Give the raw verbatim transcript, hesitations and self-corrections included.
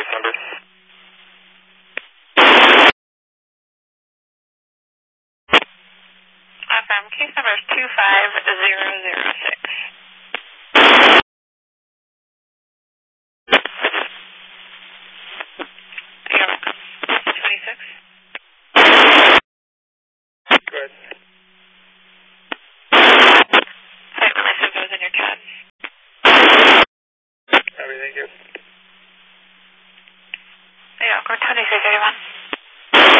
case number. Awesome. Case number is two five zero zero six. You're welcome. twenty-six. Good. Site release goes in your C A D. Everything good.